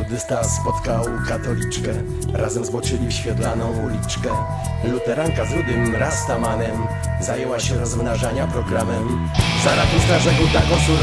Buddysta spotkał katoliczkę, razem zboczyli w świetlaną uliczkę. Luteranka z rudym rastamanem zajęła się rozmnażania programem. Zaratustra rzekł taką surową: